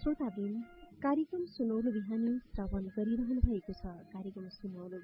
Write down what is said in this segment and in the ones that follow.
श्रोताबिन कार्यक्रम सुनौलो बिहानी श्रवण गरिरहनु भएको छ। कार्यक्रम सुनौलो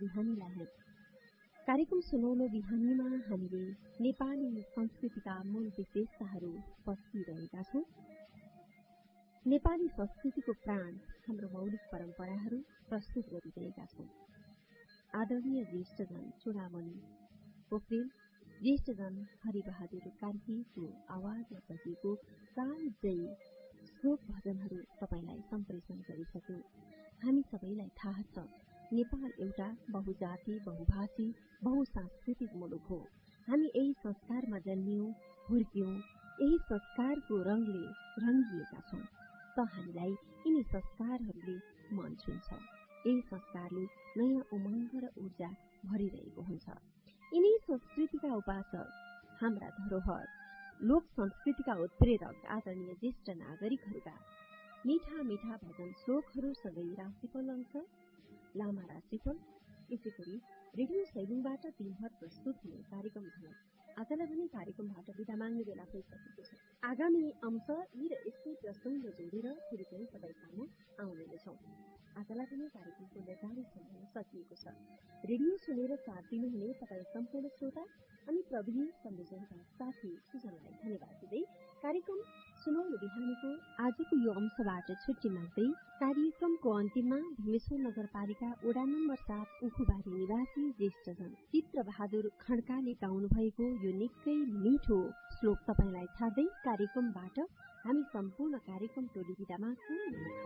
बिहानीमा हामीले नेपाली संस्कृतिका मूल विशेषताहरू पस्किरहेका छौं। नेपाली संस्कृतिको प्राण हाम्रो मौलिक परम्पराहरू प्रस्तुत गरिरहेका छौं। आदरणीय ज्येष्ठजन चूडामणि पोखरेल, ज्येष्ठजन हरिबहादुर कार्कीको आवाजमा सजिएको कालजयी श्लोक भजनहरू तपाईलाई सम्प्रेषण गरिसक्यौं। हामी सबैलाई थाहा छ, नेपाल एउटा बहुजाति, बहुभाषी, बहुसांस्कृतिक मुलुक हो। हामी यही संस्कारमा जन्मियौं, हुर्कियौं, यही संस्कारको रंगले रंगिएका छौं। त हामीलाई यिनी संस्कारहरूले मन छुन्छ। यही संस्कारले नयाँ उमंग र ऊर्जा भरिरहेको हुन्छ। यिनी संस्कृतिका उपासक, हाम्रा धरोहर, लोक संस्कृतिका उत्प्रेरक आदरणीय ज्येष्ठ नागरिकहरूका मीठा मीठा भजन श्लोकहरूसँगै राशिफल अंश, लामा राशिफल, यसै गरी रेडियो सैलुङबाट दिनभर प्रस्तुत हुने कार्यक्रम थियो। आजलाई भने कार्यक्रमबाट विदा माग्ने बेला भइसकेको छ। आगामी अंश यी र यस्तै प्रसंग जोडेर फेरि पनि तपाईँ सामु आउने नै छौं। आजलाई पनि कार्यक्रमको निर्धारित समय सकिएको छ। रेडियो सुनेर साथ दिनुहुने तपाईँ सम्पूर्ण श्रोता अनि प्रविधि संयोजनका साथी सुजनलाई धन्यवाद दिँदै कार्यक्रम सुनौलो बिहानीको आजको यो अंशबाट छुट्टी माग्दै कार्यक्रमको अन्तिममा भीमेश्वर नगरपालिका वडा नम्बर 7 उखुबारी निवासी ज्येष्ठजन चित्रबहादुर खड्काले गाउनु भएको यो निकै मिठो श्लोक तपाईलाई छाड्दै कार्यक्रमबाट हामी सम्पूर्ण कार्यक्रम टोली बिदा माग्छौं।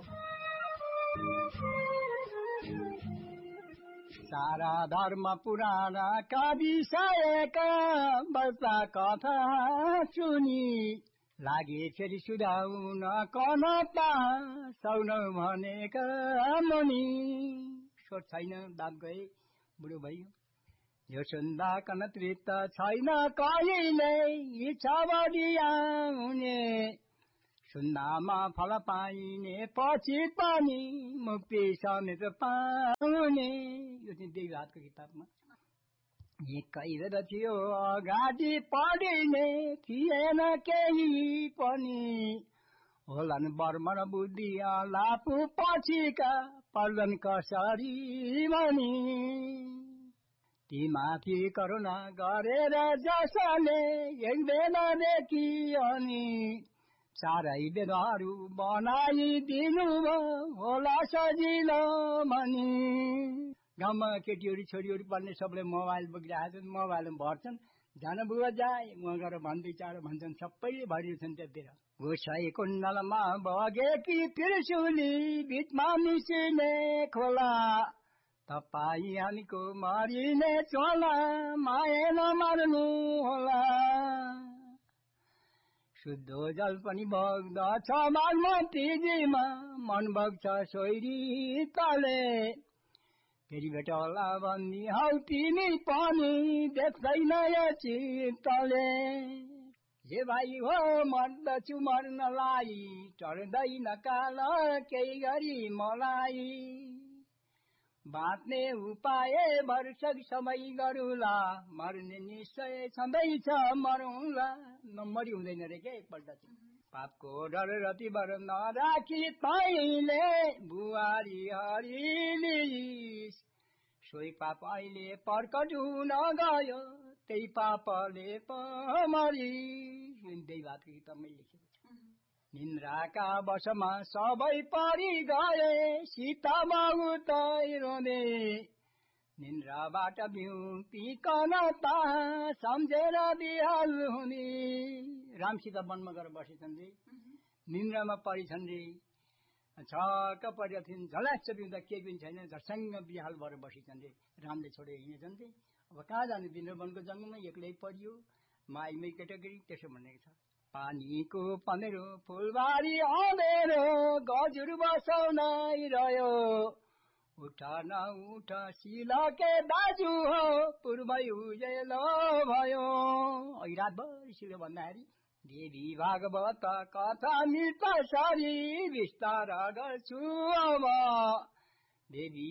सारा धर्म पुराणका विषयका वर्षा कथा सुनि लागे फेरि सुधाउन कनता सौन भनेका मुनि। सोच छैन बाप गए बुढो भयो, यो सुन्दा कन तृप्त छैन कहिले, इच्छा बढिया हुने सुन्दामा फल पाइने पछि पनि मुक्ति समेत पाउने। यो चाहिँ देवीहाटको किताबमा एकै बेर थियो अगाडि पढिने थिएन केही पनि, होलान् वर्म र बुद्धि लापु पछिका पर्दन कसरी भनी। तीमाथि करुणा गरेर जसले एक बेलादेखि अनि चारै बेदहरू बनाइदिनु होला सजिलो भनी। गाउँमा केटीहरू छोरीहरू पढ्ने सबले मोबाइल बोकिरहेको छन्, मोबाइलमा भर्छन्, जान बुवा जाए उहाँ गएर भन्दै चाँडो भन्छन्, सबैले भरिन्छन् त्यतिर। गोसाई कुण्डलमा बगेकी त्रिशुली बिचमा मिसिने खोला, तपाईँ हानीको मरिने चोला माया नमार्नु होला। शुद्ध जल पनि बग्दछ बागमतीजीमा, मन बग्छ सोइरी तले, फेरि भेट होला भन्ने हौ तिमी पनि देख्दैन यो चित्तले। हे भाइ हो मर्दछु मर्नलाई, टर्दैन काल केही गरी मलाई, बाँच्ने उपाय वर्षक समय गरौँला, मर्ने निश्चय छँदैछ मरौँला। नम्बरी हुँदैन रे के एकपल्ट चाहिँ। पापको डर रतिभर नराखी तैले बुहारी हरिलिइस्, सोही पाप अहिले प्रकट हुन गयो, त्यही पापले पमरी। त्यही बातको किताबमै लेखेको छ। निन्द्राका वशमा सबै परि गए, सीता बहुत रोँदे, निन्द्राबाट बिउतिकन ताहा सम्झेर बिहाल हुने। राम सीता वनमा गएर बसेछन् रे, निन्द्रामा परिछन् रे, छक्क परेका थिइन्, झल्याक्स बिउँदा केही पनि छैन, झर्सङ्ग बिहाल भएर बसिछन् रे। रामले छोडेर हिँडेछन् रे, अब कहाँ जाने, दिनर वनको जङ्गलमा एक्लै परियो, माइमै केटाकेटी त्यसो भनेको छ। पानीको पँधेरो फुलबारी अँधेरो, गजुर बसाउनै रह्यो, उठ न उठ सिलके दाजु हो, पूर्वै उजेलो भयो। अघि रातभरि सिलो भन्दाखेरि देवी भागवत कथा मिल्छ सरी, विस्तार गर्छु अब देवी